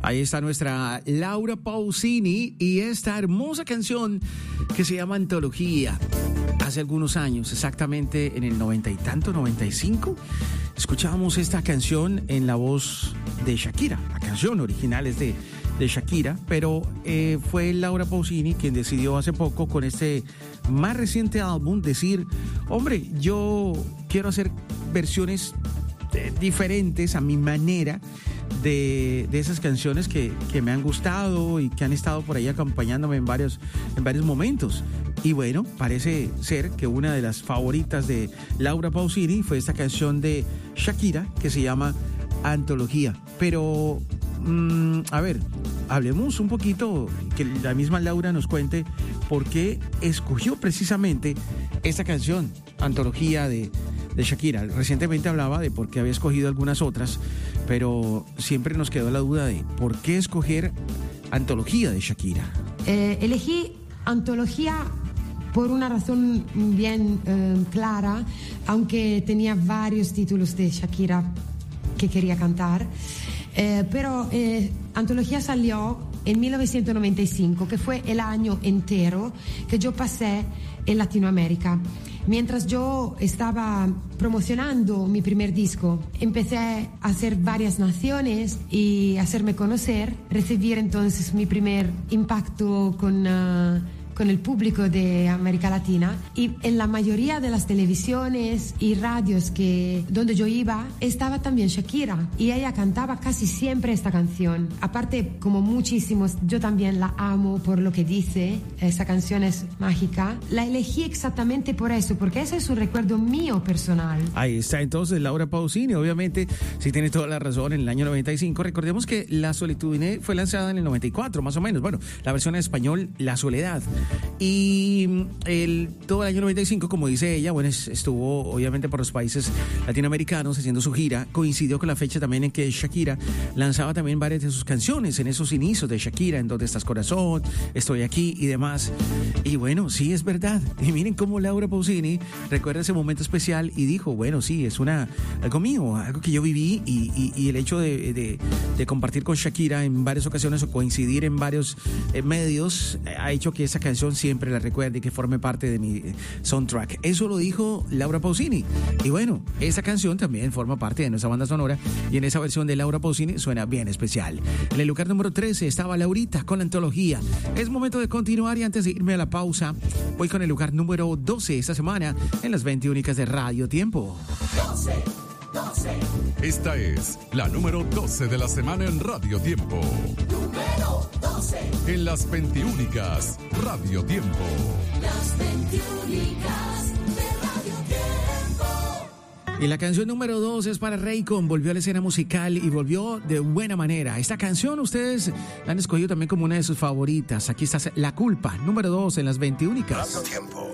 Ahí está nuestra Laura Pausini y esta hermosa canción que se llama Antología. Hace algunos años, exactamente en el 90 y tanto, 95, escuchábamos esta canción en la voz de Shakira. La canción original es de Shakira, pero fue Laura Pausini quien decidió hace poco, con este más reciente álbum, decir: hombre, yo quiero hacer versiones diferentes a mi manera de esas canciones que me han gustado y que han estado por ahí acompañándome en varios momentos. Y bueno, parece ser que una de las favoritas de Laura Pausini fue esta canción de Shakira que se llama Antología. Pero, a ver, hablemos un poquito, que la misma Laura nos cuente por qué escogió precisamente esta canción, Antología de Shakira. Recientemente hablaba de por qué había escogido algunas otras, pero siempre nos quedó la duda de por qué escoger Antología de Shakira. Elegí Antología por una razón bien clara, aunque tenía varios títulos de Shakira que quería cantar, pero Antología salió en 1995, que fue el año entero que yo pasé en Latinoamérica. Mientras yo estaba promocionando mi primer disco, empecé a hacer varias naciones y hacerme conocer, recibir entonces mi primer impacto con el público de América Latina, y en la mayoría de las televisiones y radios donde yo iba estaba también Shakira y ella cantaba casi siempre esta canción. Aparte, como muchísimos, yo también la amo por lo que dice. Esa canción es mágica. La elegí exactamente por eso, porque ese es un recuerdo mío personal. Ahí está entonces Laura Pausini. Obviamente, sí tiene toda la razón, en el año 95. Recordemos que La Solitude fue lanzada en el 94, más o menos. Bueno, la versión en español, La Soledad. Y todo el año 95, como dice ella, bueno, estuvo obviamente por los países latinoamericanos haciendo su gira. Coincidió con la fecha también en que Shakira lanzaba también varias de sus canciones en esos inicios de Shakira, en Donde Estás Corazón, Estoy Aquí y demás. Y bueno, sí, es verdad. Y miren cómo Laura Pausini recuerda ese momento especial y dijo: bueno, sí, es algo mío, algo que yo viví, y el hecho de compartir con Shakira en varias ocasiones o coincidir en varios medios ha hecho que esa canción siempre la recuerde y que forme parte de mi soundtrack. Eso lo dijo Laura Pausini. Y bueno, esa canción también forma parte de nuestra banda sonora, y en esa versión de Laura Pausini suena bien especial. En el lugar número 13 estaba Laurita con Antología. Es momento de continuar, y antes de irme a la pausa, voy con el lugar número 12 esta semana en las 20 únicas de Radio Tiempo. 12. Esta es la número 12 de la semana en Radio Tiempo. Número 12. En las 20 únicas Radio Tiempo. Las 20 únicas de Radio Tiempo. Y la canción número 2 es para Raycon. Volvió a la escena musical y volvió de buena manera. Esta canción ustedes la han escogido también como una de sus favoritas. Aquí está La Culpa, número 2 en las 20 únicas. Radio Tiempo.